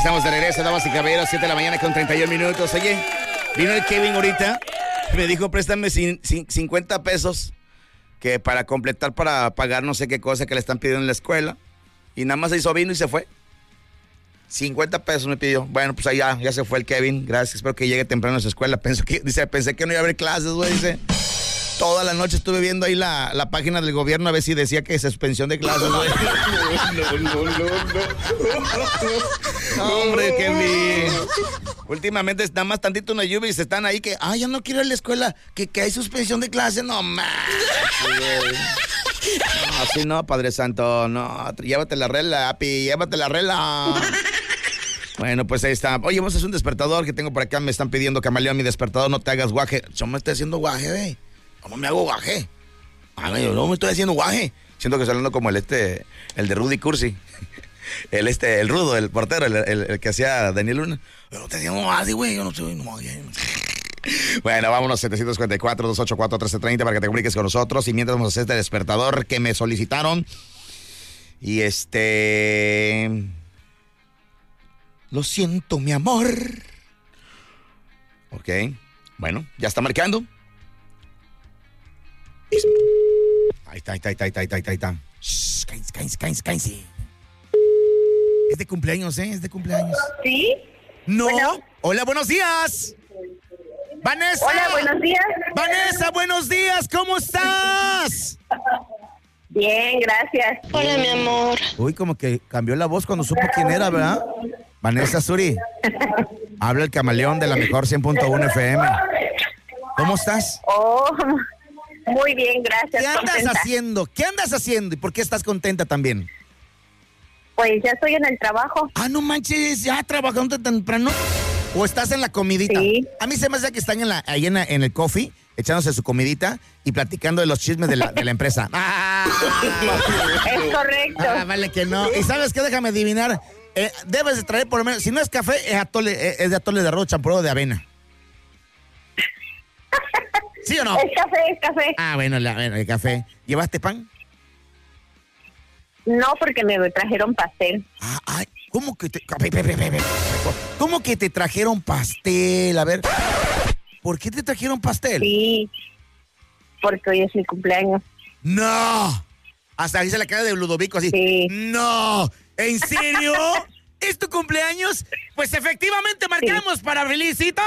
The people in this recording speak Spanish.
estamos de regreso, damas y caballeros, 7 de la mañana con 31 minutos. Oye, vino el Kevin ahorita, me dijo, préstame 50 pesos que para completar, para pagar no sé qué cosa que le están pidiendo en la escuela. Y nada más se hizo, vino y se fue. 50 pesos me pidió. Bueno, pues ahí ya se fue el Kevin. Gracias, espero que llegue temprano a su escuela. Pensé que no iba a haber clases, güey. Dice, toda la noche estuve viendo ahí la página del gobierno a ver si decía que suspensión de clases, güey. No, hombre, Kevin. Últimamente nada más tantito una lluvia y se están ahí que, ya no quiero ir a la escuela, que hay suspensión de clases. No, man. No, así no, Padre Santo, no, llévate la rela, Api, llévate la rela. Bueno, pues ahí está. Oye, vamos a hacer un despertador que tengo por acá, me están pidiendo, Camaleón, mi despertador, no te hagas guaje. Yo me estoy haciendo guaje, güey. ¿Cómo me hago guaje? Yo no me estoy haciendo guaje. Siento que estoy hablando como el de Rudy Cursi. El rudo, el portero, el que hacía Daniel Luna. Yo no te haciendo guaje, güey, yo no estoy haciendo guaje. Bueno, vámonos, 754-284-1330 para que te comuniques con nosotros. Y mientras vamos a hacer este despertador que me solicitaron. Y lo siento, mi amor. Ok, bueno, ya está marcando. Ahí está. Shh, cállense. Es de cumpleaños, es de cumpleaños. ¿Sí? No. Bueno. Hola, buenos días. Vanessa. Hola, buenos días. Vanessa, buenos días, ¿cómo estás? Bien, gracias. Hola, mi amor. Uy, como que cambió la voz cuando supo quién era, ¿verdad? Vanessa Suri. Habla el Camaleón de la mejor 100.1 FM. ¿Cómo estás? Oh, muy bien, gracias. ¿Qué andas contenta. haciendo? ¿Qué andas haciendo? ¿Y por qué estás contenta también? Pues ya estoy en el trabajo. No manches, ya trabajando tan temprano. ¿O estás en la comidita? Sí. A mí se me hace que están ahí en el coffee, echándose su comidita y platicando de los chismes de la empresa. Es correcto. Vale que no. ¿Y sabes qué? Déjame adivinar. Debes de traer por lo menos, si no es café, es de atole de arroz champurrado de avena. ¿Sí o no? Es café. Bueno, el café. ¿Llevaste pan? No, porque me trajeron pastel. ¿Cómo que ¿Cómo que te trajeron pastel? A ver, ¿por qué te trajeron pastel? Sí, porque hoy es mi cumpleaños. ¡No! Hasta ahí se la cara de Ludovico así. Sí. ¡No! ¿En serio? ¿Es tu cumpleaños? Pues efectivamente marcamos para felicitar.